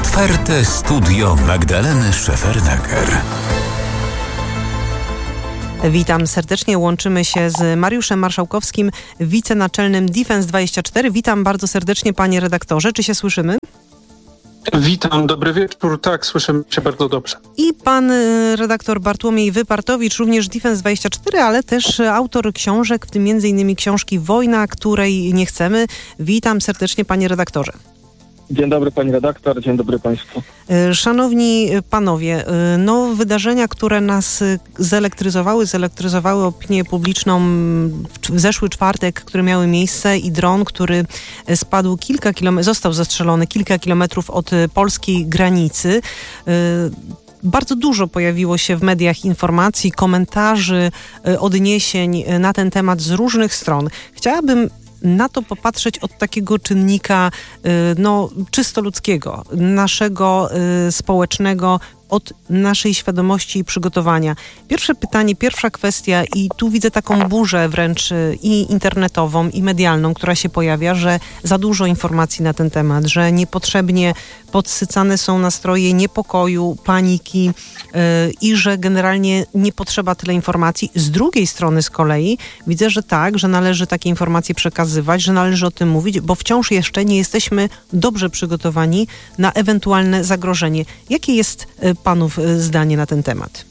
Otwarte studio Magdaleny Szefernaker. Witam serdecznie, łączymy się z Mariuszem Marszałkowskim, wicenaczelnym Defense24. Witam bardzo serdecznie, panie redaktorze. Czy się słyszymy? Witam, dobry wieczór. Tak, słyszymy się bardzo dobrze. I pan redaktor Bartłomiej Wypartowicz, również Defense24, ale też autor książek, w tym m.in. książki Wojna, której nie chcemy. Witam serdecznie, panie redaktorze. Dzień dobry pani redaktor, dzień dobry państwu. Szanowni panowie, wydarzenia, które nas zelektryzowały opinię publiczną w zeszły czwartek, które miały miejsce, i dron, który spadł został zestrzelony kilka kilometrów od polskiej granicy. Bardzo dużo pojawiło się w mediach informacji, komentarzy, odniesień na ten temat z różnych stron. Chciałabym na to popatrzeć od takiego czynnika czysto ludzkiego, naszego społecznego, od naszej świadomości i przygotowania. Pierwsze pytanie, pierwsza kwestia, i tu widzę taką burzę wręcz i internetową, i medialną, która się pojawia, że za dużo informacji na ten temat, że niepotrzebnie podsycane są nastroje niepokoju, paniki i że generalnie nie potrzeba tyle informacji. Z drugiej strony z kolei widzę, że tak, że należy takie informacje przekazywać, że należy o tym mówić, bo wciąż jeszcze nie jesteśmy dobrze przygotowani na ewentualne zagrożenie. Jakie jest panów zdanie na ten temat?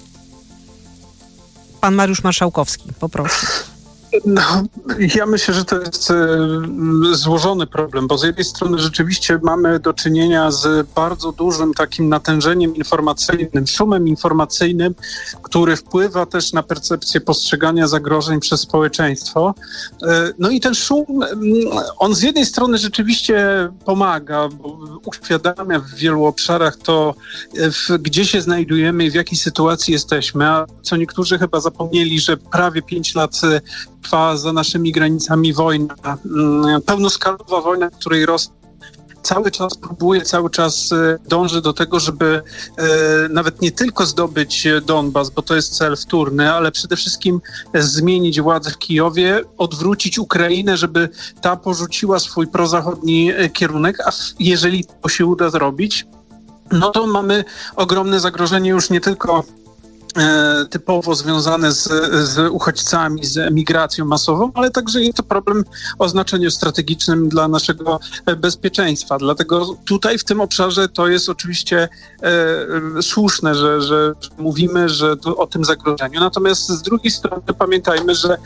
Pan Mariusz Marszałkowski, poproszę. Ja myślę, że to jest złożony problem, bo z jednej strony rzeczywiście mamy do czynienia z bardzo dużym takim natężeniem informacyjnym, szumem informacyjnym, który wpływa też na percepcję postrzegania zagrożeń przez społeczeństwo. No i ten szum, on z jednej strony rzeczywiście pomaga, bo uświadamia w wielu obszarach to, gdzie się znajdujemy i w jakiej sytuacji jesteśmy, a co niektórzy chyba zapomnieli, że prawie 5 lat trwa za naszymi granicami wojna, pełnoskalowa wojna, w której Rosja cały czas dąży do tego, żeby nawet nie tylko zdobyć Donbas, bo to jest cel wtórny, ale przede wszystkim zmienić władzę w Kijowie, odwrócić Ukrainę, żeby ta porzuciła swój prozachodni kierunek, a jeżeli to się uda zrobić, no to mamy ogromne zagrożenie już nie tylko typowo związane z uchodźcami, z emigracją masową, ale także jest to problem o znaczeniu strategicznym dla naszego bezpieczeństwa. Dlatego tutaj w tym obszarze to jest oczywiście słuszne, że mówimy o tym zagrożeniu. Natomiast z drugiej strony pamiętajmy, że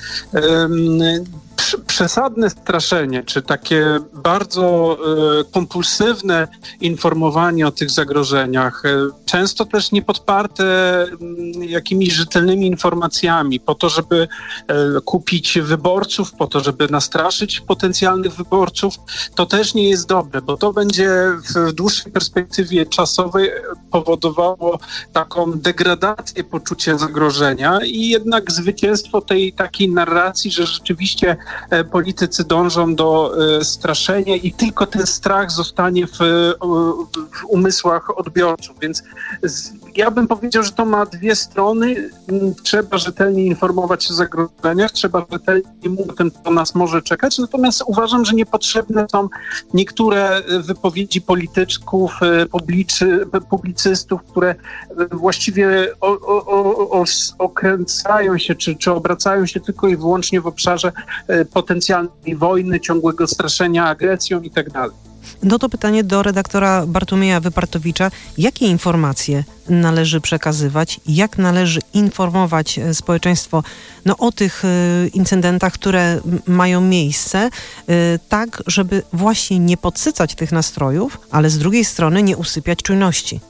przesadne straszenie, czy takie bardzo kompulsywne informowanie o tych zagrożeniach, często też niepodparte jakimiś rzetelnymi informacjami, po to, żeby kupić wyborców, po to, żeby nastraszyć potencjalnych wyborców, to też nie jest dobre, bo to będzie w dłuższej perspektywie czasowej powodowało taką degradację poczucia zagrożenia i jednak zwycięstwo tej takiej narracji, że rzeczywiście politycy dążą do straszenia i tylko ten strach zostanie w umysłach odbiorców. Więc ja bym powiedział, że to ma dwie strony. Trzeba rzetelnie informować o zagrożeniach, trzeba rzetelnie mówić o tym, co nas może czekać. Natomiast uważam, że niepotrzebne są niektóre wypowiedzi polityczków, publicystów, które właściwie okręcają się, czy obracają się tylko i wyłącznie w obszarze potencjalnej wojny, ciągłego straszenia agresją i tak dalej. No to pytanie do redaktora Bartłomieja Wypartowicza. Jakie informacje należy przekazywać? Jak należy informować społeczeństwo o tych incydentach, które mają miejsce, tak, żeby właśnie nie podsycać tych nastrojów, ale z drugiej strony nie usypiać czujności?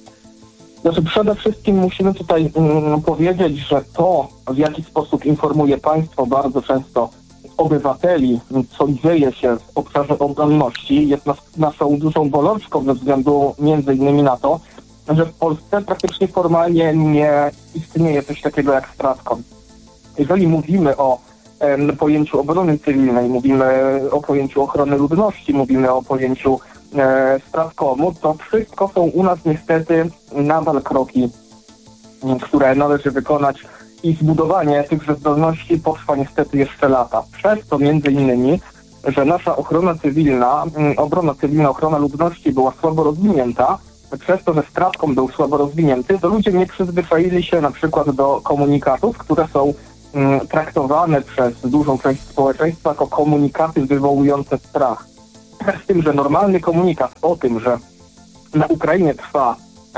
Przede wszystkim musimy tutaj powiedzieć, że to, w jaki sposób informuje państwo bardzo często obywateli, co dzieje się w obszarze obronności, jest naszą dużą bolączką ze względu między innymi na to, że w Polsce praktycznie formalnie nie istnieje coś takiego jak STRATCOM. Jeżeli mówimy o pojęciu obrony cywilnej, mówimy o pojęciu ochrony ludności, mówimy o pojęciu STRATCOM-u, to wszystko są u nas niestety nadal kroki, które należy wykonać i zbudowanie tychże zdolności potrwa niestety jeszcze lata. Przez to między innymi że nasza ochrona cywilna, ochrona ludności była słabo rozwinięta, przez to, że StratCom był słabo rozwinięty, to ludzie nie przyzwyczaili się na przykład do komunikatów, które są traktowane przez dużą część społeczeństwa jako komunikaty wywołujące strach. Z tym, że normalny komunikat o tym, że na Ukrainie trwa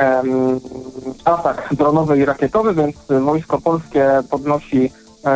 atak dronowy i rakietowy, więc Wojsko Polskie podnosi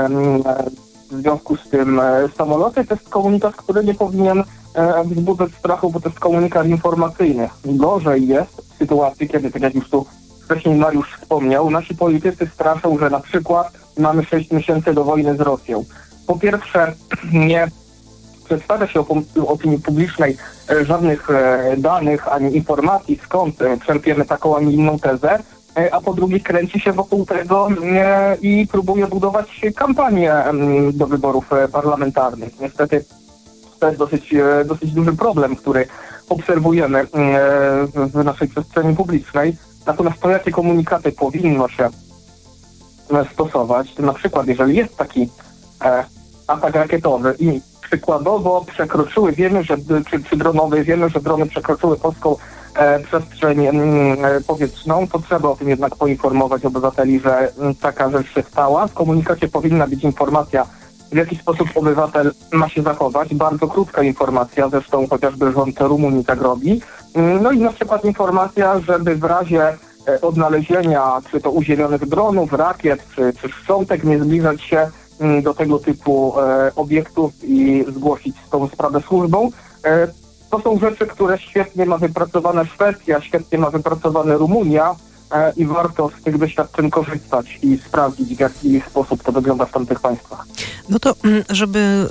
w związku z tym samoloty, to jest komunikat, który nie powinien wzbudzać strachu, bo to jest komunikat informacyjny. Gorzej jest w sytuacji, kiedy, tak jak już tu wcześniej Mariusz wspomniał, nasi politycy straszą, że na przykład mamy 6 miesięcy do wojny z Rosją. Po pierwsze, nie przedstawia się opinii publicznej żadnych danych ani informacji, skąd czerpiemy taką, a nie inną tezę, a po drugie kręci się wokół tego i próbuje budować kampanię do wyborów parlamentarnych. Niestety to jest dosyć duży problem, który obserwujemy w naszej przestrzeni publicznej. Natomiast to, jakie komunikaty powinno się stosować, to na przykład jeżeli jest taki atak rakietowy i przykładowo przekroczyły, czy dronowy, wiemy, że drony przekroczyły polską przestrzeń powietrzną, to trzeba o tym jednak poinformować obywateli, że taka rzecz się stała. W komunikacie powinna być informacja, w jaki sposób obywatel ma się zachować. Bardzo krótka informacja, zresztą chociażby rząd Rumunii tak robi. No i na przykład informacja, żeby w razie odnalezienia czy to uziemionych dronów, rakiet czy szczątek nie zbliżać się do tego typu obiektów i zgłosić tą sprawę służbą. To są rzeczy, które świetnie ma wypracowane Szwecja, świetnie ma wypracowane Rumunia i warto z tych doświadczeń korzystać i sprawdzić, w jaki sposób to wygląda w tamtych państwach. No to, żeby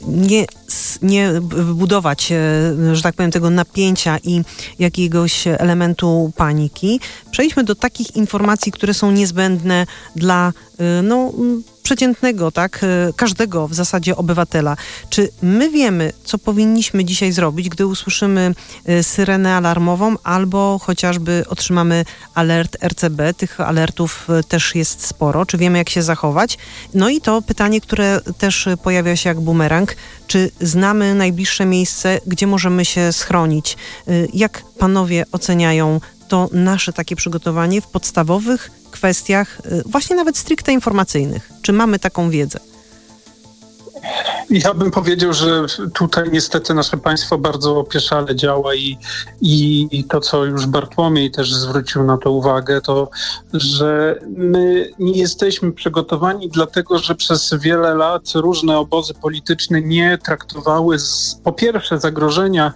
nie budować, że tak powiem, tego napięcia i jakiegoś elementu paniki, przejdźmy do takich informacji, które są niezbędne dla przeciętnego, tak, każdego w zasadzie obywatela. Czy my wiemy, co powinniśmy dzisiaj zrobić, gdy usłyszymy syrenę alarmową albo chociażby otrzymamy alert RCB? Tych alertów też jest sporo. Czy wiemy, jak się zachować? No i to pytanie, które też pojawia się jak bumerang. Czy znamy najbliższe miejsce, gdzie możemy się schronić? Jak panowie oceniają to nasze takie przygotowanie w podstawowych kwestiach, właśnie nawet stricte informacyjnych? Czy mamy taką wiedzę? Ja bym powiedział, że tutaj niestety nasze państwo bardzo opieszale działa i to, co już Bartłomiej też zwrócił na to uwagę, to, że my nie jesteśmy przygotowani, dlatego że przez wiele lat różne obozy polityczne nie traktowały po pierwsze zagrożenia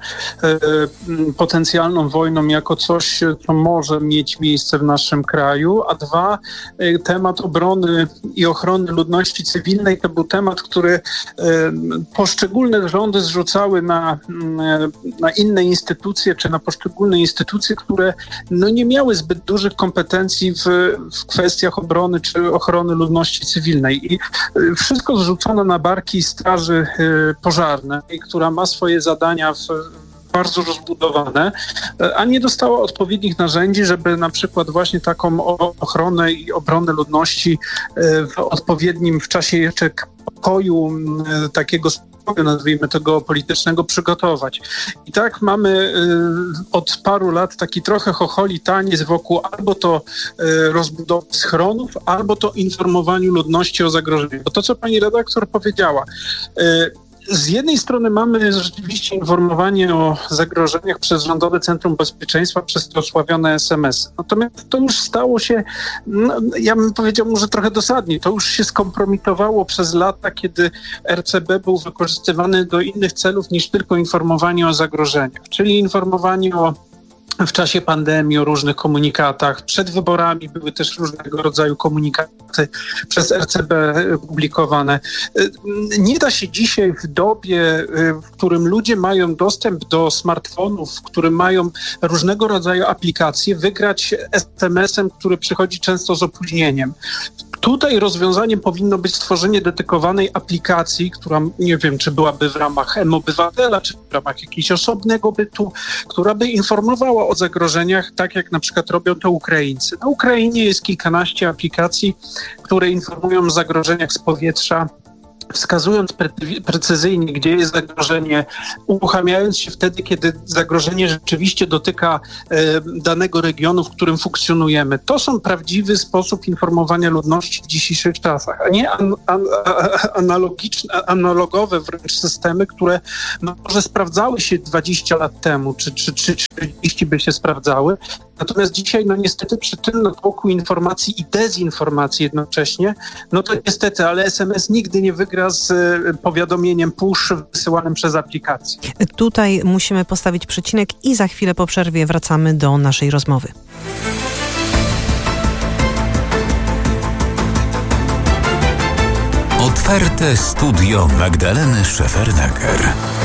potencjalną wojną jako coś, co może mieć miejsce w naszym kraju, a dwa, temat obrony i ochrony ludności cywilnej to był temat, który poszczególne rządy zrzucały na inne instytucje, czy na poszczególne instytucje, które nie miały zbyt dużych kompetencji w kwestiach obrony czy ochrony ludności cywilnej. I wszystko zrzucono na barki Straży Pożarnej, która ma swoje zadania bardzo rozbudowane, a nie dostała odpowiednich narzędzi, żeby na przykład właśnie taką ochronę i obronę ludności w czasie jeszcze pokoju takiego spokoju, nazwijmy tego politycznego, przygotować. I tak mamy od paru lat taki trochę chocholi taniec wokół albo to rozbudowy schronów, albo to informowaniu ludności o zagrożeniu. Bo to, co pani redaktor powiedziała, z jednej strony mamy rzeczywiście informowanie o zagrożeniach przez Rządowe Centrum Bezpieczeństwa, przez te osławione SMS-y. Natomiast to już stało się, ja bym powiedział może trochę dosadnie, to już się skompromitowało przez lata, kiedy RCB był wykorzystywany do innych celów niż tylko informowanie o zagrożeniach, czyli informowanie w czasie pandemii o różnych komunikatach. Przed wyborami były też różnego rodzaju komunikaty przez RCB publikowane. Nie da się dzisiaj w dobie, w którym ludzie mają dostęp do smartfonów, w którym mają różnego rodzaju aplikacje, wygrać SMS-em, który przychodzi często z opóźnieniem. Tutaj rozwiązaniem powinno być stworzenie dedykowanej aplikacji, która nie wiem, czy byłaby w ramach mObywatela, czy w ramach jakiegoś osobnego bytu, która by informowała o zagrożeniach, tak jak na przykład robią to Ukraińcy. Na Ukrainie jest kilkanaście aplikacji, które informują o zagrożeniach z powietrza, wskazując precyzyjnie, gdzie jest zagrożenie, uruchamiając się wtedy, kiedy zagrożenie rzeczywiście dotyka danego regionu, w którym funkcjonujemy. To są prawdziwy sposób informowania ludności w dzisiejszych czasach, a nie analogowe wręcz systemy, które może sprawdzały się 20 lat temu, czy 30 by się sprawdzały. Natomiast dzisiaj, niestety przy tym natłoku informacji i dezinformacji jednocześnie, to niestety, ale SMS nigdy nie wygra z powiadomieniem push wysyłanym przez aplikację. Tutaj musimy postawić przecinek i za chwilę po przerwie wracamy do naszej rozmowy. Otwarte studio Magdaleny Szefernaker.